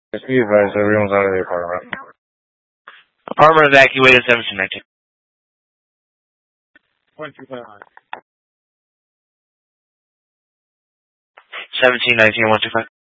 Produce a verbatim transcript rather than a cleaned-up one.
Just be advised, everyone's out of the apartment. Apartment evacuated, seventeen nineteen. seventeen nineteen, one two five.